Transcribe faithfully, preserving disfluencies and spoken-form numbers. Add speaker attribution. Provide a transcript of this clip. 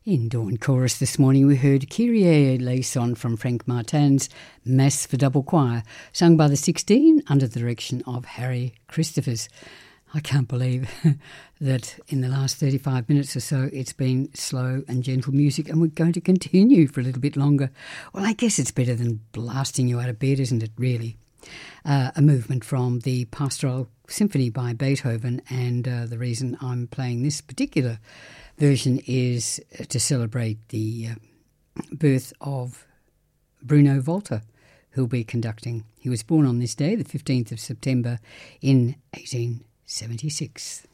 Speaker 1: In Dawn Chorus this morning we heard Kyrie eleison from Frank Martin's Mass for Double Choir, sung by the Sixteen under the direction of Harry Christophers. I can't believe that in the last thirty-five minutes or so it's been slow and gentle music, and we're going to continue for a little bit longer. Well, I guess it's better than blasting you out of bed, isn't it, really? Uh, a movement from the Pastoral Symphony by Beethoven, and uh, the reason I'm playing this particular version is to celebrate the uh, birth of Bruno Walter, who'll be conducting. He was born on this day, the fifteenth of September in eighteen seventy-six.